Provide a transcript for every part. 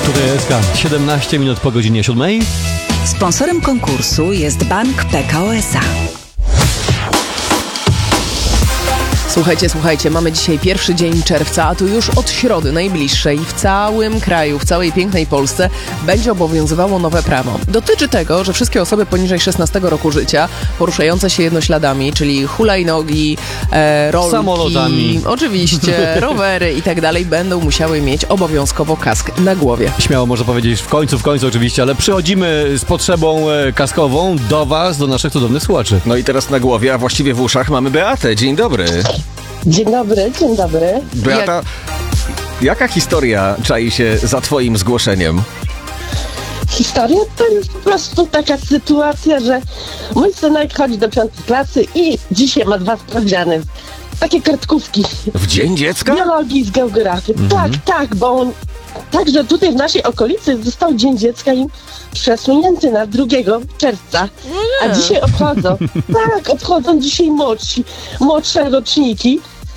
Tutaj SK, 17 minut po godzinie 7. Sponsorem konkursu jest Bank Pekao S.A. Słuchajcie, mamy dzisiaj pierwszy dzień czerwca, a tu już od środy najbliższej w całym kraju, w całej pięknej Polsce będzie obowiązywało nowe prawo. Dotyczy tego, że wszystkie osoby poniżej 16 roku życia, poruszające się jednośladami, czyli hulajnogi, rolki, samolotami, oczywiście, rowery i tak dalej, będą musiały mieć obowiązkowo kask na głowie. Śmiało można powiedzieć w końcu oczywiście, ale przychodzimy z potrzebą kaskową do was, do naszych cudownych słuchaczy. No i teraz na głowie, a właściwie w uszach mamy Beatę. Dzień dobry. Dzień dobry. Beata, jaka historia czai się za twoim zgłoszeniem? Historia to jest po prostu taka sytuacja, że mój synek chodzi do 5. klasy i dzisiaj ma 2 sprawdziany. Takie kartkówki. W Dzień Dziecka? Biologii z geografii. Tak, bo on, także tutaj w naszej okolicy został Dzień Dziecka im przesunięty na 2 czerwca. A dzisiaj obchodzą dzisiaj młodsze roczniki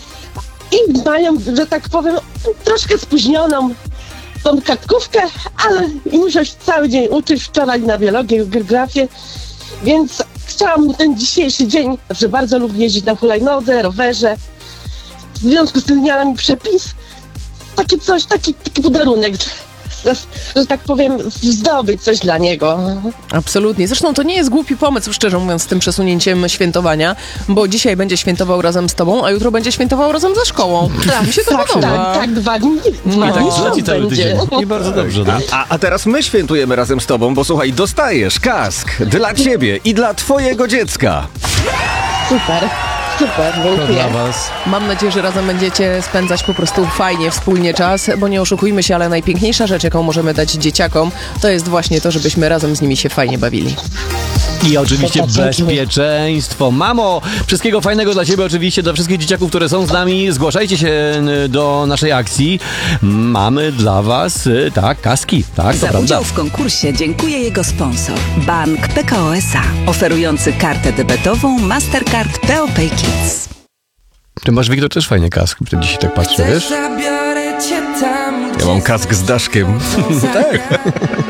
i mają, że tak powiem, troszkę spóźnioną tą kartkówkę, ale muszę się cały dzień uczyć, wczoraj na biologię i geografię, więc chciałam ten dzisiejszy dzień, że bardzo lubię jeździć na hulajnodze, rowerze. W związku z tym miała mi przepis, taki podarunek, że tak powiem, zdobyć coś dla niego. Absolutnie. Zresztą to nie jest głupi pomysł, szczerze mówiąc, z tym przesunięciem świętowania, bo dzisiaj będzie świętował razem z tobą, a jutro będzie świętował razem ze szkołą. Mi się to podoba. Tak, 2 dni. Zleci cały tydzień. I bardzo dobrze. No? A teraz my świętujemy razem z tobą, bo słuchaj, dostajesz kask dla ciebie i dla twojego dziecka. Super, To dziękuję. dla was. Mam nadzieję, że razem będziecie spędzać po prostu fajnie, wspólnie czas, bo nie oszukujmy się, ale najpiękniejsza rzecz, jaką możemy dać dzieciakom, to jest właśnie to, żebyśmy razem z nimi się fajnie bawili. I oczywiście Dziękuję. bezpieczeństwo. Mamo, wszystkiego fajnego dla ciebie, oczywiście dla wszystkich dzieciaków, które są z nami. Zgłaszajcie się do naszej akcji. Mamy dla was, kaski. Tak, to Za prawda. udział w konkursie dziękuję jego sponsor Bank Pekao S.A. oferujący kartę debetową Mastercard PO Pay Kids. Ty masz, Wiktor, też fajnie kask. Dzisiaj tak patrzę, wiesz? Ja mam kask z daszkiem. Tak.